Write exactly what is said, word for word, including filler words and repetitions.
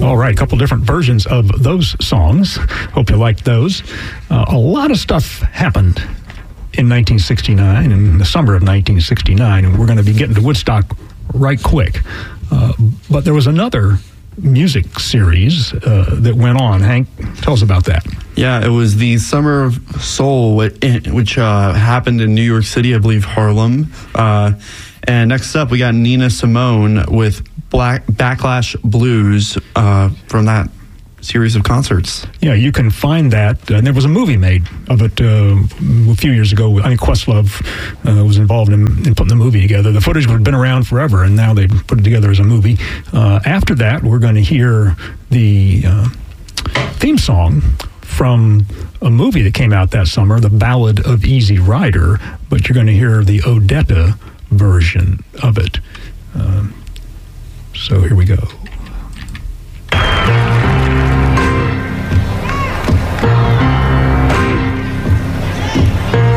All right, a couple different versions of those songs. Hope you liked those. Uh, a lot of stuff happened in nineteen sixty-nine, in the summer of nineteen sixty-nine, and we're going to be getting to Woodstock right quick. Uh, but there was another music series uh, that went on. Hank, tell us about that. Yeah, it was the Summer of Soul, which uh, happened in New York City, I believe Harlem. Uh, and next up, we got Nina Simone with Black Backlash Blues uh, from that series of concerts. Yeah, you can find that. Uh, there was a movie made of it uh, a few years ago. I think Questlove uh, was involved in, in putting the movie together. The footage had been around forever, and now they put it together as a movie. Uh, after that, we're going to hear the uh, theme song from a movie that came out that summer, The Ballad of Easy Rider, but you're going to hear the Odetta version of it. Um, so here we go.